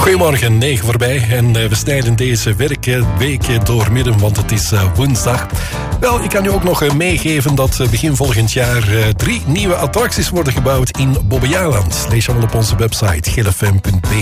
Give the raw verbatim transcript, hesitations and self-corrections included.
Goedemorgen, negen voorbij. En uh, we snijden deze werkweek door midden, want het is uh, woensdag. Wel, ik kan u ook nog uh, meegeven dat uh, begin volgend jaar uh, drie nieuwe attracties worden gebouwd in Bobbejaanland. Lees je allemaal op onze website gillefm punt b e.